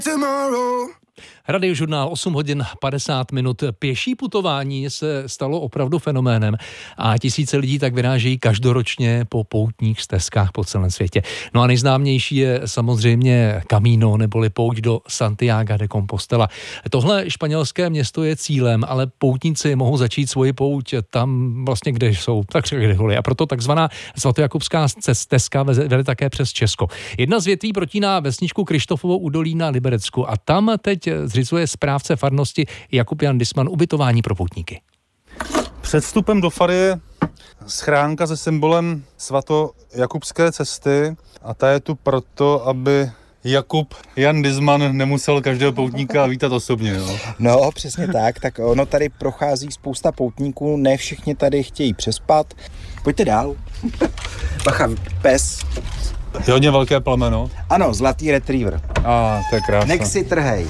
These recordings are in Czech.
Radiožurnál 8 hodin 50 minut. Pěší putování se stalo opravdu fenoménem a tisíce lidí tak vyrážejí každoročně po poutních stezkách po celém světě. No a nejznámější je samozřejmě Camino neboli pouť do Santiago de Compostela. Tohle španělské město je cílem, ale poutníci mohou začít svoji pouť tam vlastně, kde jsou, tak kdekoliv. A proto takzvaná svatojakubská stezka vede také přes Česko. Jedna z větví protíná vesničku Kryštofovo údolí na Liberecku a tam teď zřizuje správce farnosti Jakub Jan Disman ubytování pro poutníky. Před vstupem do fary je schránka se symbolem svatojakubské cesty a ta je tu proto, aby Jakub Jan Disman nemusel každého poutníka vítat osobně. Jo? No, přesně tak. Tak ono tady prochází spousta poutníků, ne všichni tady chtějí přespat. Pojďte dál. Bacha, pes. Je hodně velké plemeno. Ano, zlatý retriever. To je krásné. Nech si trhej.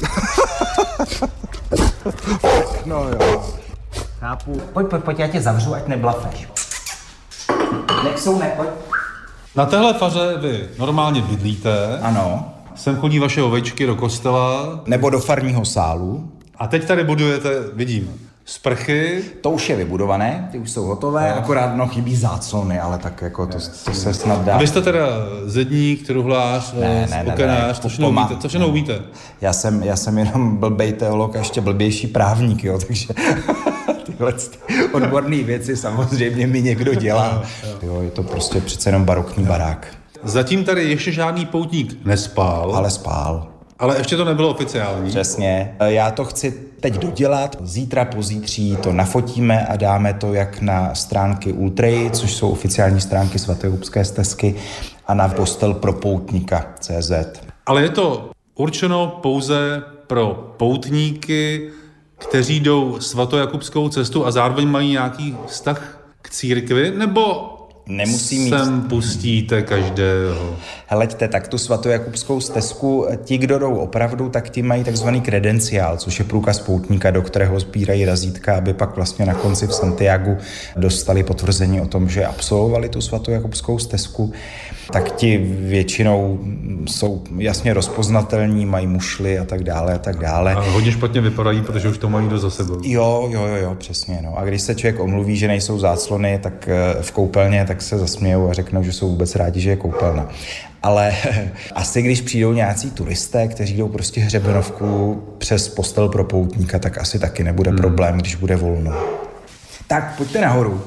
No jo. Chápu. Pojď, já tě zavřu, ať neblafeš. Pojď. Na téhle faře vy normálně bydlíte. Ano. Sem chodí vaše ovečky do kostela. Nebo do farního sálu. A teď tady budujete, vidím, sprchy. To už je vybudované, ty už jsou hotové, akorát chybí záclony, ale tak jako to se snad dá. A vy jste teda zedník, truhlář, spokenář, co všechno umíte? Já jsem jenom blbej teolog a ještě blbější právník, jo, takže tyhle odborné věci samozřejmě mi někdo dělá. Jo, je to prostě přece jenom barokní barák. Zatím tady ještě žádný poutník nespál. Ale spál. Ale ještě to nebylo oficiální. Přesně. Já to chci teď dodělat. Zítra, pozítří to nafotíme a dáme to jak na stránky Ultrej, což jsou oficiální stránky svatojakubské stezky, a na postelpropoutnika.cz. Ale je to určeno pouze pro poutníky, kteří jdou svatojakubskou cestu a zároveň mají nějaký vztah k církvi, nebo nemusí mít. Sem pustíte každého. Heleďte, tak tu svatojakubskou stezku, ti, kdo jdou opravdu, tak ti mají takzvaný kredenciál, což je průkaz poutníka, do kterého sbírají razítka, aby pak vlastně na konci v Santiagu dostali potvrzení o tom, že absolvovali tu svatojakubskou stezku. Tak ti většinou jsou jasně rozpoznatelní, mají mušly a tak dále a tak dále. A hodně špatně vypadají, protože už to mají dost za sebou. Jo, přesně. No. A když se člověk omluví, že nejsou záclony, tak v koupelně, tak se zasmějou a řeknou, že jsou vůbec rádi, že je koupelna. Ale asi když přijdou nějací turisté, kteří jdou prostě hřebenovku přes postel pro poutníka, tak asi taky nebude problém, když bude volno. Tak, pojďte nahoru.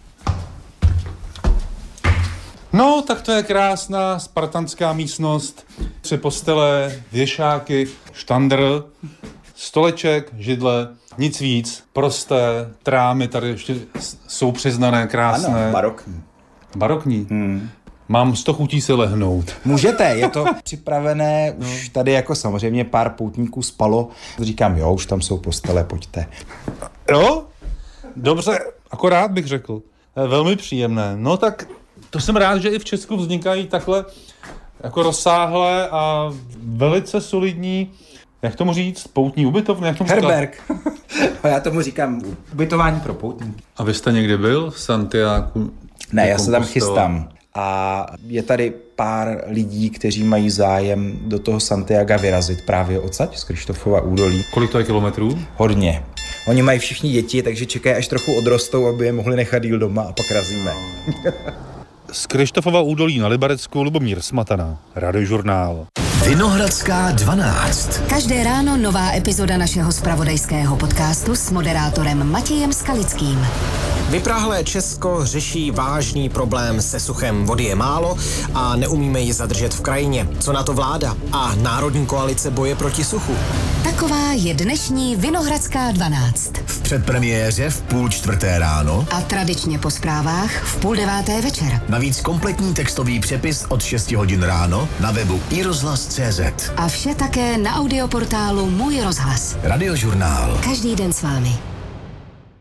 No, tak to je krásná spartanská místnost. 3 postele, věšáky, štandr, stoleček, židle, nic víc. Prosté, trámy tady ještě jsou přiznané, krásné. Ano, barokní. Barokní? Mám 100 chutí si lehnout. Můžete, je to připravené, už tady jako samozřejmě pár poutníků spalo. Říkám, jo, už tam jsou postele, pojďte. Jo? Dobře, akorát bych řekl. Velmi příjemné. No tak to jsem rád, že i v Česku vznikají takhle jako rozsáhlé a velice solidní, jak tomu říct, poutní ubytovny? Herberg. Já tomu říkám ubytování pro poutníky. A vy jste někdy byl v Santiagu? Ne, já se tam chystám. A je tady pár lidí, kteří mají zájem do toho Santiaga vyrazit právě odsaď z Kryštofova údolí. Kolik to je kilometrů? Hodně. Oni mají všichni děti, takže čekají, až trochu odrostou, aby je mohli nechat díl doma a pak razíme. Z Kryštofova údolí na Liberecku Lubomír Smatana, Radiožurnál. Vinohradská 12. Každé ráno nová epizoda našeho zpravodajského podcastu s moderátorem Matějem Skalickým. Vyprahlé Česko řeší vážný problém se suchem. Vody je málo a neumíme ji zadržet v krajině. Co na to vláda a Národní koalice boje proti suchu? Taková je dnešní Vinohradská 12. V předpremiéře v 3:30 ráno a tradičně po zprávách v 8:30 večer. Navíc kompletní textový přepis od 6 hodin ráno na webu iRozhlas.cz. A vše také na audioportálu Můj rozhlas. Radiožurnál. Každý den s vámi.